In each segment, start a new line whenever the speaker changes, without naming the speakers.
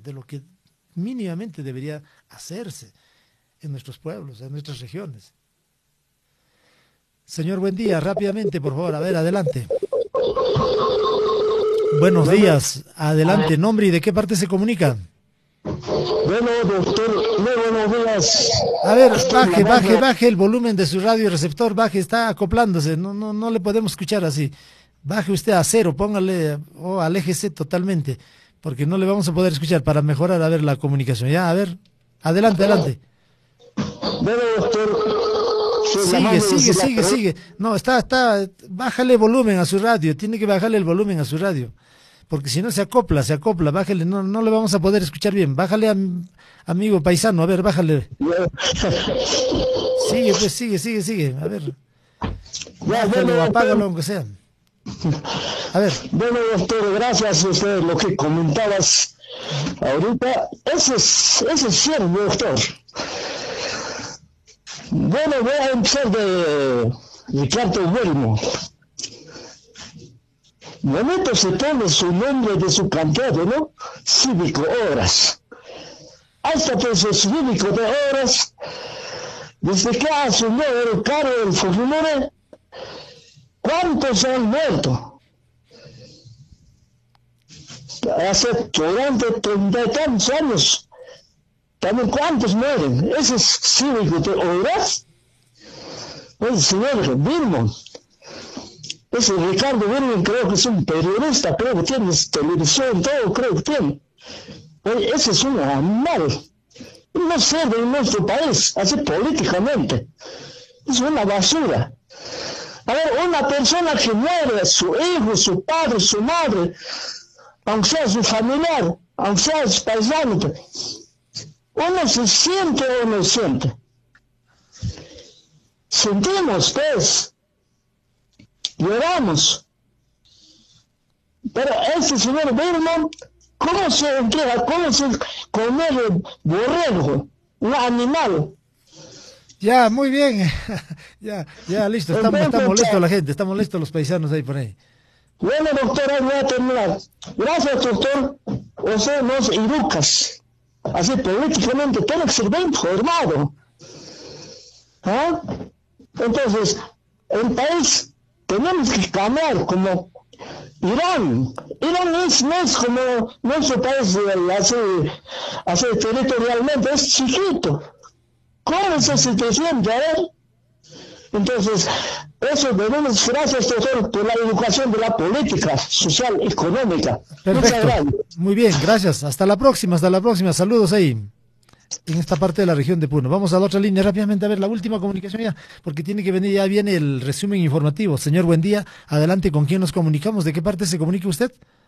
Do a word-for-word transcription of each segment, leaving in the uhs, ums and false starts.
de lo que mínimamente debería hacerse en nuestros pueblos, en nuestras regiones. Señor Buendía, rápidamente, por favor, a ver, adelante. Buenos días, adelante, nombre y de qué parte se comunica.
Bueno, doctor, muy buenos días.
A ver, baje, baje, baje el volumen de su radio receptor, baje, está acoplándose, no, no, no le podemos escuchar así. Baje usted a cero, póngale, o aléjese totalmente, porque no le vamos a poder escuchar para mejorar, a ver, la comunicación. Ya, a ver, adelante, adelante.
Bueno, doctor.
Sigue, sigue, sigue, sigue. No, está, está, bájale volumen a su radio, tiene que bajarle el volumen a su radio. Porque si no se acopla, se acopla, bájale, no, no le vamos a poder escuchar bien. Bájale, a, amigo paisano, a ver, bájale. Sigue, pues, sigue, sigue, sigue, a ver. Bájale o apágalo, aunque sea. A ver.
Bueno, doctor, gracias a usted lo que comentabas ahorita. Eso es, eso es cierto, doctor. Bueno, voy a empezar de Ricardo Huelmo. Bonito se pone su nombre de su cantado, ¿no? Cívico Horas. Hasta pues el cívico de Horas, desde que asumió el cargo del Fujimori, ¿cuántos han muerto? Hace durante treinta y tantos años. También cuántos mueren. Ese es cívico de Horas. El señor Vilmon. Ese Ricardo Vilmon creo que es un periodista, creo que tiene televisión, todo creo que tiene. Oye, ese es un animal. No sirve en nuestro país, así políticamente. Es una basura. A ver, una persona que muere, su hijo, su padre, su madre, aunque sea su familiar, aunque sea su paisano, uno se siente o no siente. Sentimos, pues. Lloramos. Pero este señor Birman, ¿cómo se entrega? ¿Cómo se come el borrego? Un animal.
Ya, muy bien. ya, ya, listo. Está, está molesto la gente, está molesto los paisanos ahí por ahí.
Bueno, doctor, ahí voy a terminar. Gracias, doctor. O sea, nos educas. Así políticamente tiene que ser bien informado. ¿Ah? Entonces, el país tenemos que cambiar como Irán. Irán es, no es como nuestro país así, así territorialmente, es chiquito. ¿Cómo es ese presidente? A ver. Entonces, eso debemos, gracias doctor, por la educación de la política social, económica.
Perfecto. Muy bien, gracias. Hasta la próxima, hasta la próxima. Saludos ahí, en esta parte de la región de Puno. Vamos a la otra línea rápidamente a ver la última comunicación ya, porque tiene que venir, ya viene el resumen informativo. Señor Buendía, adelante, ¿con quién nos comunicamos? ¿De qué parte se comunica usted?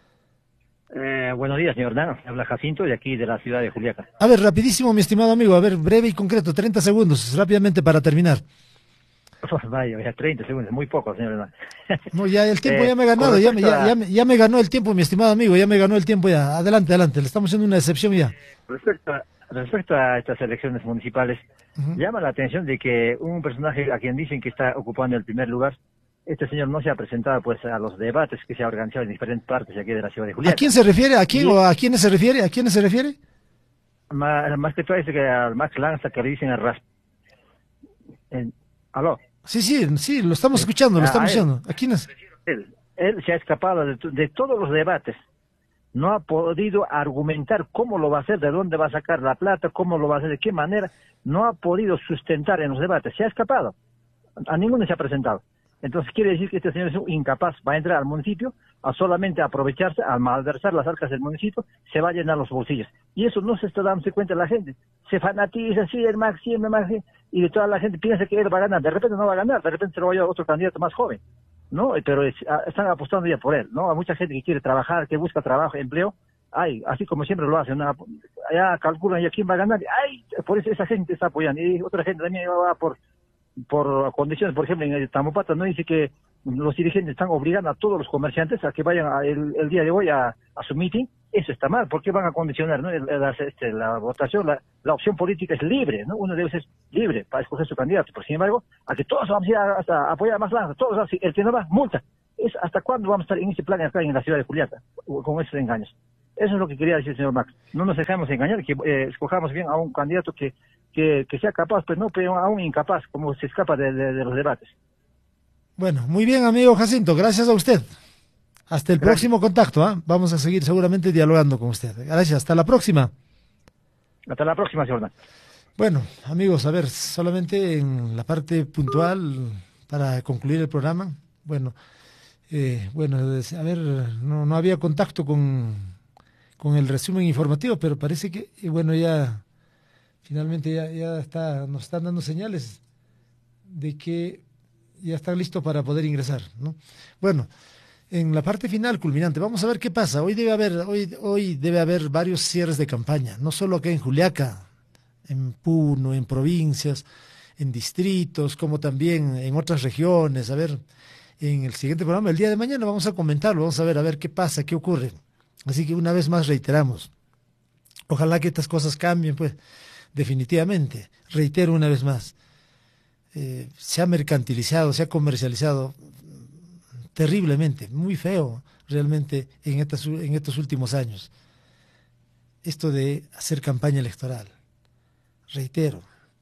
Eh, buenos días, señor Nano. Habla Jacinto de aquí de la ciudad de Juliaca.
A ver, rapidísimo, mi estimado amigo, a ver, breve y concreto, treinta segundos, rápidamente para terminar.
Oh, vaya, ya treinta segundos, muy poco, señor Nano.
No, ya el tiempo
eh,
ya me ha ganado, ya, ya,
a...
ya, ya me ganó el tiempo, mi estimado amigo, ya me ganó el tiempo ya. Adelante, adelante, le estamos haciendo una excepción ya.
Respecto a, respecto a estas elecciones municipales, uh-huh. llama la atención de que un personaje a quien dicen que está ocupando el primer lugar, este señor no se ha presentado pues a los debates que se han organizado en diferentes partes aquí de la ciudad de Juliaca.
¿A quién se refiere? ¿A quién y... o a quiénes se refiere? ¿A quiénes se refiere?
Más, más que todo es que al Max Lanza que le dicen el ras... En... ¿Aló?
Sí, sí, sí, lo estamos escuchando, lo estamos escuchando. ¿A quién es?
Él, él se ha escapado de, de todos los debates. No ha podido argumentar cómo lo va a hacer, de dónde va a sacar la plata, cómo lo va a hacer, de qué manera. No ha podido sustentar en los debates. Se ha escapado. A ninguno se ha presentado. Entonces quiere decir que este señor es incapaz. Va a entrar al municipio a solamente aprovecharse, a malversar las arcas del municipio, se va a llenar los bolsillos. Y eso no se está dando cuenta la gente. Se fanatiza, sí, el Max, sí, el Max, y de toda la gente piensa que él va a ganar. De repente no va a ganar, de repente se lo va a llevar otro candidato más joven, ¿no? Pero es, a, están apostando ya por él, ¿no? Hay mucha gente que quiere trabajar, que busca trabajo, empleo. Ay, así como siempre lo hacen, ¿no? Ya calculan ya quién va a ganar. Ay, por eso esa gente está apoyando. Y otra gente también va por... por condiciones, por ejemplo, en el Tamaulipas no dice que los dirigentes están obligando a todos los comerciantes a que vayan a el, el día de hoy a, a su meeting. Eso está mal. ¿Por qué van a condicionar, no? El, el, este, la votación, la, la opción política es libre, ¿no? Uno debe ser libre para escoger su candidato. Pero sin embargo, a que todos vamos a ir a, a, a apoyar a Más Lanza, todos así, el que no va, multa. Es ¿hasta cuándo vamos a estar en ese plan acá en la ciudad de Juliaca, con esos engaños? Eso es lo que quería decir, señor Max. No nos dejemos engañar, que eh, escojamos bien a un candidato que, que, que sea capaz, pues no, pero a un incapaz, como se escapa de, de, de los debates.
Bueno, muy bien, amigo Jacinto, gracias a usted. Hasta el
Gracias.
próximo contacto, ¿eh? Vamos a seguir seguramente dialogando con usted. Gracias, hasta la próxima.
Hasta la próxima, señor Max.
Bueno, amigos, a ver, solamente en la parte puntual para concluir el programa. Bueno, eh, bueno, a ver, no, no había contacto con, con el resumen informativo, pero parece que, y bueno, ya finalmente ya, ya está, nos están dando señales de que ya están listos para poder ingresar, ¿no? Bueno, en la parte final, culminante, vamos a ver qué pasa. Hoy debe haber, hoy, hoy debe haber varios cierres de campaña, no solo acá en Juliaca, en Puno, en provincias, en distritos, como también en otras regiones. A ver, en el siguiente programa, el día de mañana, vamos a comentarlo, vamos a ver, a ver qué pasa, qué ocurre. Así que una vez más reiteramos, ojalá que estas cosas cambien, pues, definitivamente. Reitero una vez más, eh, se ha mercantilizado, se ha comercializado terriblemente, muy feo realmente en, estas, en estos últimos años, esto de hacer campaña electoral. Reitero,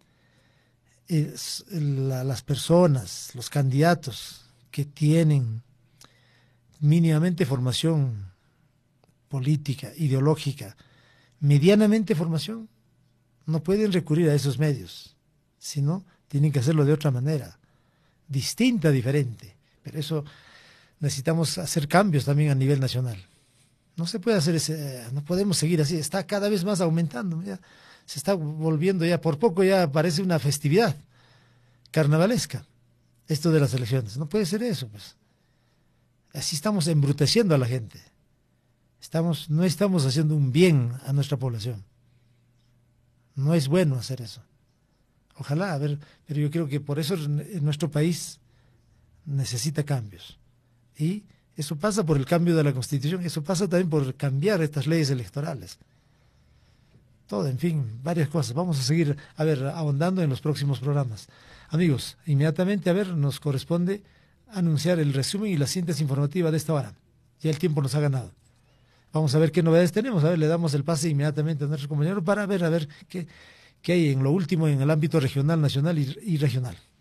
es la, las personas, los candidatos que tienen mínimamente formación política, ideológica, medianamente formación, no pueden recurrir a esos medios, sino tienen que hacerlo de otra manera, distinta, diferente. Pero eso necesitamos hacer cambios también a nivel nacional. No se puede hacer ese, no podemos seguir así, está cada vez más aumentando, ya se está volviendo ya, por poco ya parece una festividad carnavalesca, esto de las elecciones. No puede ser eso, pues. Así estamos embruteciendo a la gente. Estamos, no estamos haciendo un bien a nuestra población. No es bueno hacer eso. Ojalá, a ver, pero yo creo que por eso nuestro país necesita cambios. Y eso pasa por el cambio de la Constitución, eso pasa también por cambiar estas leyes electorales. Todo, en fin, varias cosas. Vamos a seguir, a ver, ahondando en los próximos programas. Amigos, inmediatamente, a ver, nos corresponde anunciar el resumen y la síntesis informativa de esta hora. Ya el tiempo nos ha ganado. Vamos a ver qué novedades tenemos. A ver, le damos el pase inmediatamente a nuestro compañero para ver, a ver qué, qué hay en lo último en el ámbito regional, nacional y, y regional.